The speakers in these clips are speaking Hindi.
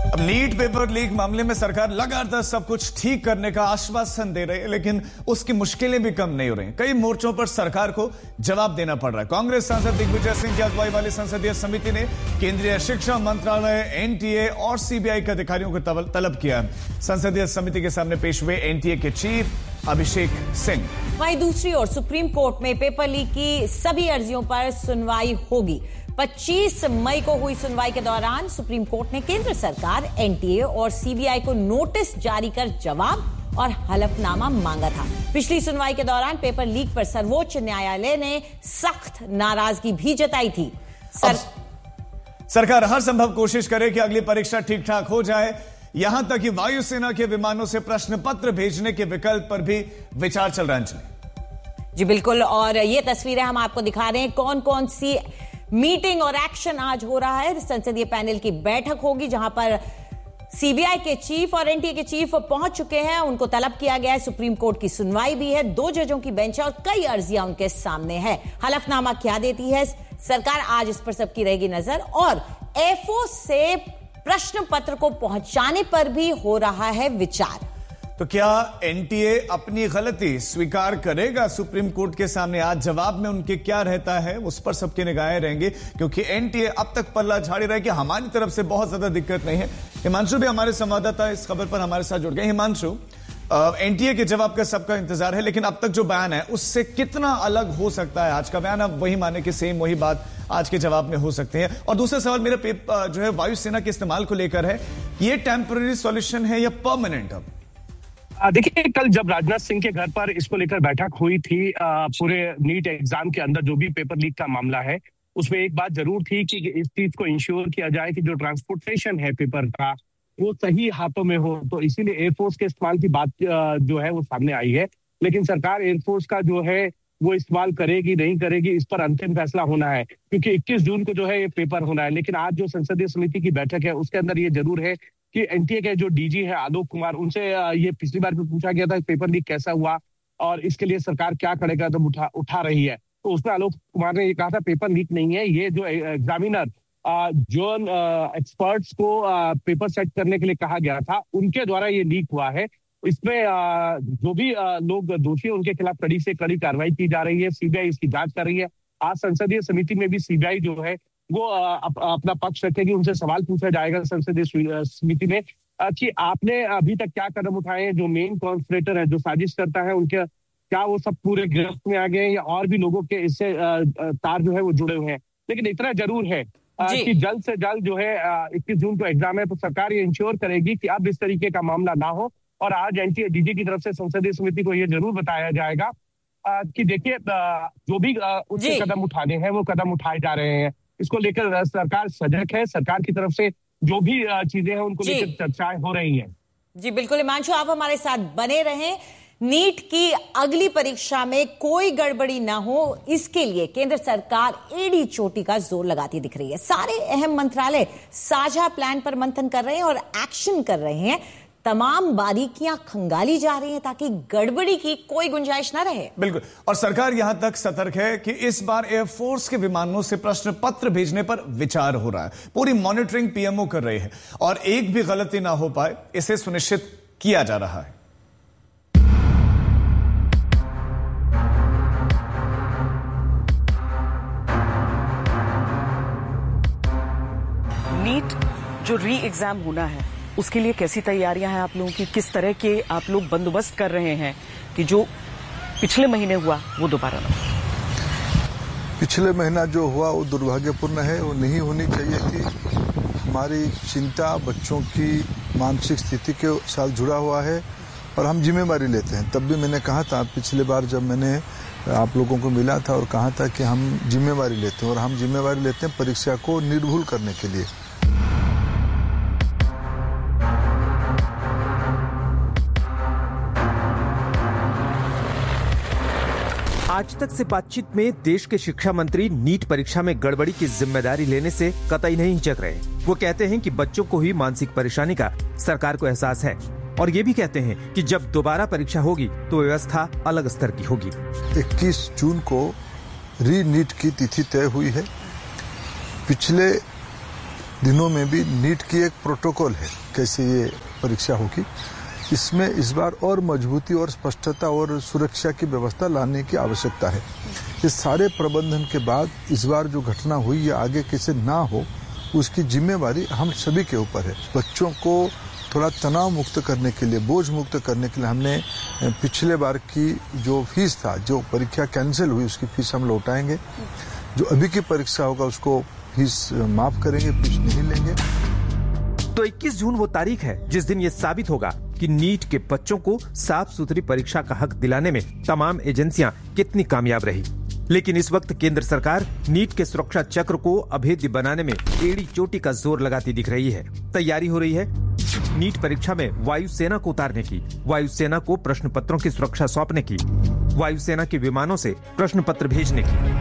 अब नीट पेपर लीक मामले में सरकार लगातार सब कुछ ठीक करने का आश्वासन दे रही है, लेकिन उसकी मुश्किलें भी कम नहीं हो रही। कई मोर्चों पर सरकार को जवाब देना पड़ रहा है। कांग्रेस सांसद दिग्विजय सिंह की अगुवाई वाली संसदीय समिति ने केंद्रीय शिक्षा मंत्रालय, एनटीए और सीबीआई के अधिकारियों को तलब किया। संसदीय समिति के सामने पेश हुए एनटीए के चीफ अभिषेक सिंह। वहीं दूसरी ओर सुप्रीम कोर्ट में पेपर लीक की सभी अर्जियों पर सुनवाई होगी। 25 मई को हुई सुनवाई के दौरान सुप्रीम कोर्ट ने केंद्र सरकार, एनटीए और सीबीआई को नोटिस जारी कर जवाब और हलफनामा मांगा था। पिछली सुनवाई के दौरान पेपर लीक पर सर्वोच्च न्यायालय ने सख्त नाराजगी भी जताई थी। सरकार हर संभव कोशिश करे कि अगली परीक्षा ठीक ठाक हो जाए। यहां तक कि वायुसेना के विमानों से प्रश्न पत्र भेजने के विकल्प पर भी विचार चल रहा है। जी बिल्कुल, और ये तस्वीरें हम आपको दिखा रहे हैं। कौन कौन सी मीटिंग और एक्शन आज हो रहा है। संसदीय पैनल की बैठक होगी जहां पर सीबीआई के चीफ और एनटीए के चीफ पहुंच चुके हैं। उनको तलब किया गया है। सुप्रीम कोर्ट की सुनवाई भी है। 2 जजों की बेंच है और कई अर्जियां उनके सामने है। हलफनामा क्या देती है सरकार, आज इस पर सबकी रहेगी नजर। और एफओ से प्रश्न पत्र को पहुंचाने पर भी हो रहा है विचार। तो क्या एनटीए अपनी गलती स्वीकार करेगा सुप्रीम कोर्ट के सामने? आज जवाब में उनके क्या रहता है उस पर सबकी निगाहें रहेंगी, क्योंकि एनटीए अब तक पल्ला झाड़ी रहा है कि हमारी तरफ से बहुत ज्यादा दिक्कत नहीं है। हिमांशु भी हमारे संवाददाता इस खबर पर हमारे साथ जुड़ गए। हिमांशु, एनटीए के जवाब का सबका इंतजार है, लेकिन अब तक जो बयान है उससे कितना अलग हो सकता है आज का बयान? अब वही माने कि सेम वही बात आज के जवाब में हो सकते हैं। और दूसरा सवाल मेरा जो है वायुसेना के इस्तेमाल को लेकर है, ये टेम्पररी सॉल्यूशन है या परमानेंट? अब देखिए, कल जब राजनाथ सिंह के घर पर इसको लेकर बैठक हुई थी, पूरे नीट एग्जाम के अंदर जो भी पेपर लीक का मामला है, उसमें एक बात जरूर थी कि इस चीज को इंश्योर किया जाए कि जो ट्रांसपोर्टेशन है पेपर का वो सही हाथों में हो। तो इसीलिए एयरफोर्स के इस्तेमाल की बात जो है वो सामने आई है। लेकिन सरकार एयरफोर्स का जो है वो इस्तेमाल करेगी नहीं करेगी, इस पर अंतिम फैसला होना है, क्योंकि 21 जून को जो है ये पेपर होना है। लेकिन आज जो संसदीय समिति की बैठक है उसके अंदर ये जरूर है कि एनटीए के जो डीजी है आलोक कुमार, उनसे ये पिछली बार भी पूछा गया था कि पेपर लीक कैसा हुआ और इसके लिए सरकार क्या करेगा, तो उठा रही है। तो उसमें आलोक कुमार ने ये कहा था पेपर लीक नहीं है, ये जो एग्जामिनर जो एक्सपर्ट्स को पेपर सेट करने के लिए कहा गया था उनके द्वारा ये लीक हुआ है। इसमें जो भी लोग दोषी है उनके खिलाफ कड़ी से कड़ी कार्रवाई की जा रही है। सीबीआई इसकी जांच कर रही है। आज संसदीय समिति में भी सीबीआई जो है वो अपना पक्ष रखेगी। उनसे सवाल पूछा जाएगा संसदीय समिति में कि आपने अभी तक क्या कदम उठाए हैं, जो मेन कॉन्स्पिरेटर है, जो साजिश करता है, उनके क्या वो सब पूरे गिरफ्त में आ गए या और भी लोगों के इससे तार जो है वो जुड़े हुए हैं। लेकिन इतना जरूर है कि जल्द से जल्द जो है 21 जून को एग्जाम है, तो सरकार ये इंश्योर करेगी कि अब इस तरीके का मामला ना हो। और आज एनटीए डीजी की तरफ से संसदीय समिति को ये जरूर बताया जाएगा कि देखिए जो भी उनके कदम उठाने हैं वो कदम उठाए जा रहे हैं। इसको लेकर सरकार सजग है। सरकार की तरफ से जो भी चीजें हैं उनको लेकर चर्चाएं हो रही हैं। जी बिल्कुल हिमांशु, आप हमारे साथ बने रहें। नीट की अगली परीक्षा में कोई गड़बड़ी ना हो, इसके लिए केंद्र सरकार एड़ी चोटी का जोर लगाती दिख रही है। सारे अहम मंत्रालय साझा प्लान पर मंथन कर रहे हैं और एक्शन कर रहे हैं। तमाम बारीकियां खंगाली जा रही हैं ताकि गड़बड़ी की कोई गुंजाइश ना रहे। बिल्कुल, और सरकार यहां तक सतर्क है कि इस बार एयरफोर्स के विमानों से प्रश्न पत्र भेजने पर विचार हो रहा है। पूरी मॉनिटरिंग पीएमओ कर रही है और एक भी गलती ना हो पाए इसे सुनिश्चित किया जा रहा है। नीट जो री एग्जाम होना है उसके लिए कैसी तैयारियां हैं आप लोगों की? किस तरह के आप लोग बंदोबस्त कर रहे हैं कि जो पिछले महीने हुआ वो दोबारा ना हो? पिछले महीना जो हुआ वो दुर्भाग्यपूर्ण है, वो नहीं होनी चाहिए थी। हमारी चिंता बच्चों की मानसिक स्थिति के साथ जुड़ा हुआ है और हम जिम्मेवारी लेते हैं। तब भी मैंने कहा था, पिछले बार जब मैंने आप लोगों को मिला था और कहा था कि हम जिम्मेवारी लेते हैं और हम जिम्मेवारी लेते हैं परीक्षा को निर्भुल करने के लिए। आज तक से बातचीत में देश के शिक्षा मंत्री नीट परीक्षा में गड़बड़ी की जिम्मेदारी लेने से कतई नहीं हिचक रहे। वो कहते हैं कि बच्चों को ही मानसिक परेशानी का सरकार को एहसास है और ये भी कहते हैं कि जब दोबारा परीक्षा होगी तो व्यवस्था अलग स्तर की होगी। 21 जून को री नीट की तिथि तय हुई है। पिछले दिनों में भी नीट की एक प्रोटोकॉल है कैसे ये परीक्षा होगी। इसमें इस बार और मजबूती और स्पष्टता और सुरक्षा की व्यवस्था लाने की आवश्यकता है। इस सारे प्रबंधन के बाद इस बार जो घटना हुई या आगे कैसे ना हो उसकी जिम्मेवारी हम सभी के ऊपर है। बच्चों को थोड़ा तनाव मुक्त करने के लिए, बोझ मुक्त करने के लिए हमने पिछले बार की जो फीस था, जो परीक्षा कैंसिल हुई उसकी फीस हम लौटाएंगे। जो अभी की परीक्षा होगा उसको फीस माफ करेंगे, फीस नहीं लेंगे। तो 21 जून वो तारीख है जिस दिन ये साबित होगा कि नीट के बच्चों को साफ सुथरी परीक्षा का हक दिलाने में तमाम एजेंसियां कितनी कामयाब रही। लेकिन इस वक्त केंद्र सरकार नीट के सुरक्षा चक्र को अभेद्य बनाने में एड़ी चोटी का जोर लगाती दिख रही है। तैयारी हो रही है नीट परीक्षा में वायुसेना को उतारने की, वायुसेना को प्रश्न पत्रों की सुरक्षा सौंपने की, वायुसेना के विमानों से प्रश्न पत्र भेजने की।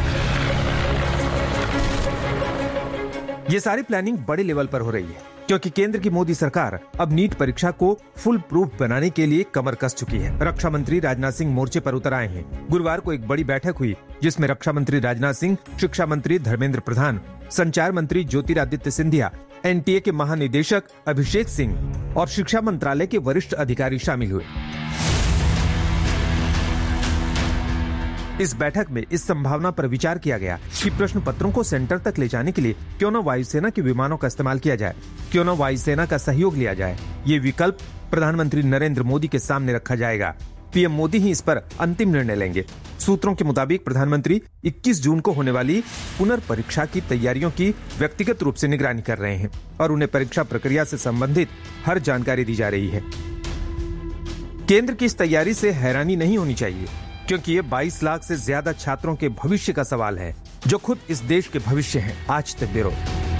ये सारी प्लानिंग बड़े लेवल पर हो रही है क्योंकि केंद्र की मोदी सरकार अब नीट परीक्षा को फुल प्रूफ बनाने के लिए कमर कस चुकी है। रक्षा मंत्री राजनाथ सिंह मोर्चे पर उतर आए हैं। गुरुवार को एक बड़ी बैठक हुई जिसमें रक्षा मंत्री राजनाथ सिंह, शिक्षा मंत्री धर्मेंद्र प्रधान, संचार मंत्री ज्योतिरादित्य सिंधिया, एनटीए के महानिदेशक अभिषेक सिंह और शिक्षा मंत्रालय के वरिष्ठ अधिकारी शामिल हुए। इस बैठक में इस संभावना पर विचार किया गया कि प्रश्न पत्रों को सेंटर तक ले जाने के लिए क्यों न वायुसेना के विमानों का इस्तेमाल किया जाए, क्यों न वायुसेना का सहयोग लिया जाए। ये विकल्प प्रधानमंत्री नरेंद्र मोदी के सामने रखा जाएगा। पीएम मोदी ही इस पर अंतिम निर्णय लेंगे। सूत्रों के मुताबिक प्रधानमंत्री 21 जून को होने वाली पुनर्परीक्षा की तैयारियों की व्यक्तिगत रूप से निगरानी कर रहे हैं और उन्हें परीक्षा प्रक्रिया से संबंधित हर जानकारी दी जा रही है। केंद्र की इस तैयारी से हैरानी नहीं होनी चाहिए क्योंकि ये 22 लाख से ज्यादा छात्रों के भविष्य का सवाल है जो खुद इस देश के भविष्य हैं। आज तक ब्यूरो।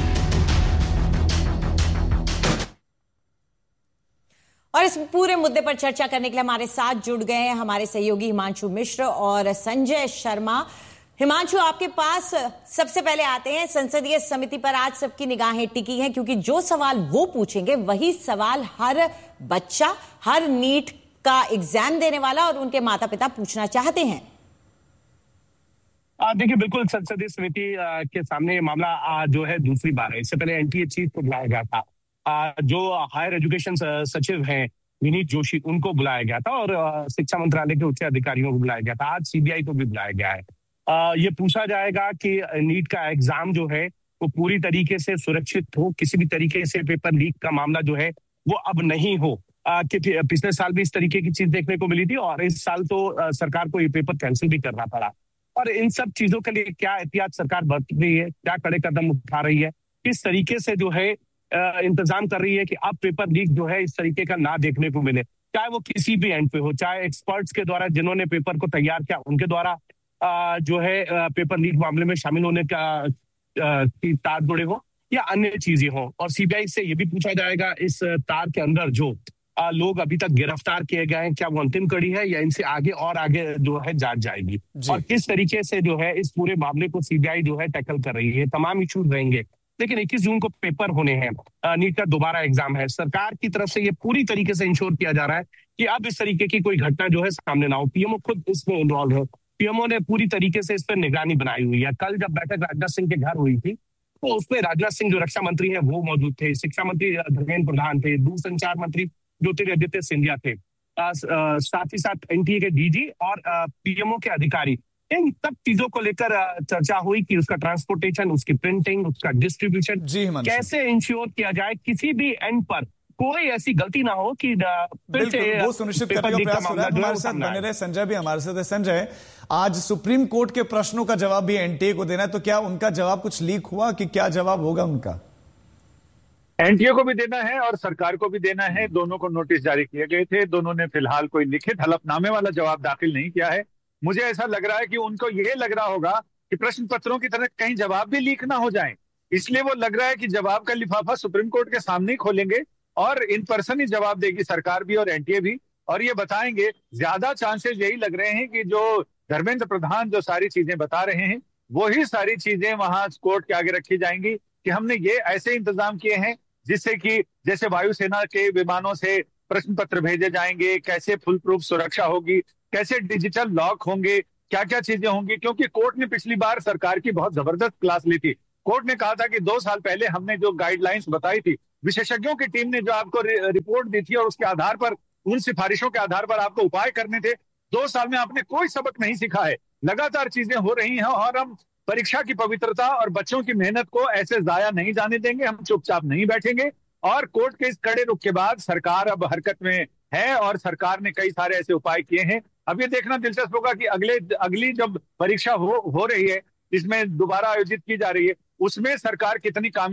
और इस पूरे मुद्दे पर चर्चा करने के लिए हमारे साथ जुड़ गए हैं हमारे सहयोगी हिमांशु मिश्र और संजय शर्मा। हिमांशु, आपके पास सबसे पहले आते हैं। संसदीय समिति पर आज सबकी निगाहें टिकी हैं क्योंकि जो सवाल वो पूछेंगे वही सवाल हर बच्चा, हर नीट का एग्जाम देने वाला और उनके माता पिता पूछना चाहते हैं। देखिए, बिल्कुल संसदीय समिति के सामने ये मामला जो है दूसरी बार है। इससे पहले एनटीए चीफ को बुलाया गया था, जो हायर एजुकेशन सचिव हैं विनीत जोशी, उनको बुलाया गया था और शिक्षा मंत्रालय के उच्च अधिकारियों को बुलाया गया था। आज सीबीआई को भी बुलाया गया है। ये पूछा जाएगा कि नीट का एग्जाम जो है वो पूरी तरीके से सुरक्षित हो, किसी भी तरीके से पेपर लीक का मामला जो है वो अब नहीं हो। कि पिछले साल भी इस तरीके की चीज देखने को मिली थी और इस साल तो सरकार को ये पेपर कैंसिल भी करना पड़ा। और इन सब चीजों के लिए क्या एहतियात सरकार बरत रही है, क्या कड़े कदम उठा रही है, किस तरीके से जो है इंतजाम कर रही है कि अब पेपर लीक जो है इस तरीके का ना देखने को मिले, चाहे वो किसी भी एंड पे हो, चाहे एक्सपर्ट्स के द्वारा जिन्होंने पेपर को तैयार किया उनके द्वारा जो है पेपर लीक मामले में शामिल होने का तार जुड़े हो या अन्य चीजें हो। और सीबीआई से ये भी पूछा जाएगा इस तार के अंदर जो लोग अभी तक गिरफ्तार किए गए हैं, क्या वो अंतिम कड़ी है या इनसे आगे जो है जांच जाएगी, और किस तरीके से जो है इस पूरे मामले को सीबीआई जो है टैकल कर रही है। तमाम इश्यूज रहेंगे। लेकिन 21 जून को पेपर होने हैं, नीट का दोबारा एग्जाम है। सरकार की तरफ से ये पूरी तरीके से इंश्योर किया जा रहा है कि अब इस तरीके की कोई घटना जो है सामने ना हो। पीएमओ खुद इसमें इन्वॉल्व है। पीएमओ ने पूरी तरीके से इस पर निगरानी बनाई हुई है। कल जब बैठक राजनाथ सिंह के घर हुई थी तो उसमें राजनाथ सिंह जो रक्षा मंत्री है वो मौजूद थे, शिक्षा मंत्री धर्मेंद्र प्रधान थे, दूरसंचार मंत्री ज्योतिरादित्य सिंधिया थे, साथ ही साथ एनटीए के डीजी और पीएमओ के अधिकारी। इन सब चीजों को लेकर चर्चा हुई कि उसका ट्रांसपोर्टेशन, उसकी प्रिंटिंग, उसका डिस्ट्रीब्यूशन कैसे इंश्योर किया जाए, किसी भी एंड पर कोई ऐसी गलती ना हो कि वो सुनिश्चित करने का प्रयास हो रहा है। हमारे साथ बने रहे संजय भी हमारे साथ है। संजय, आज सुप्रीम कोर्ट के प्रश्नों का जवाब भी एनटीए को देना है, तो क्या उनका जवाब कुछ लीक हुआ कि क्या जवाब होगा उनका? एनटीए को भी देना है और सरकार को भी देना है। दोनों को नोटिस जारी किए गए थे। दोनों ने फिलहाल कोई लिखित हलफनामे वाला जवाब दाखिल नहीं किया है। मुझे ऐसा लग रहा है कि उनको ये लग रहा होगा कि प्रश्न पत्रों की तरह कहीं जवाब भी लीक ना हो जाएं, इसलिए वो लग रहा है कि जवाब का लिफाफा सुप्रीम कोर्ट के सामने ही खोलेंगे और इन पर्सन ही जवाब देगी, सरकार भी और एनटीए भी, और ये बताएंगे। ज्यादा चांसेस यही लग रहे हैं कि जो धर्मेंद्र प्रधान जो सारी चीजें बता रहे हैं वही सारी चीजें वहां कोर्ट के आगे रखी जाएंगी कि हमने ये ऐसे इंतजाम किए हैं जिससे कि जैसे वायुसेना के विमानों से प्रश्न पत्र भेजे जाएंगे, कैसे फुल प्रूफ सुरक्षा होगी, कैसे डिजिटल लॉक होंगे, क्या क्या चीजें होंगी। क्योंकि कोर्ट ने पिछली बार सरकार की बहुत जबरदस्त क्लास ली थी। कोर्ट ने कहा था कि 2 साल पहले हमने जो गाइडलाइंस बताई थी, विशेषज्ञों की टीम ने जो आपको रिपोर्ट दी थी और उसके आधार पर, उन सिफारिशों के आधार पर आपको उपाय करने थे, 2 साल में आपने कोई सबक नहीं सीखा है। लगातार चीजें हो रही हैं और हम परीक्षा की पवित्रता और बच्चों की मेहनत को ऐसे जाया नहीं जाने देंगे। हम चुपचाप नहीं बैठेंगे और कोर्ट के इस कड़े रुख के बाद सरकार अब हरकत में है और सरकार ने कई सारे ऐसे उपाय किए हैं। अब ये देखना दिलचस्प होगा कि अगली जब परीक्षा हो रही है, इसमें दोबारा आयोजित की जा रही है, उसमें सरकार कितनी कामयाब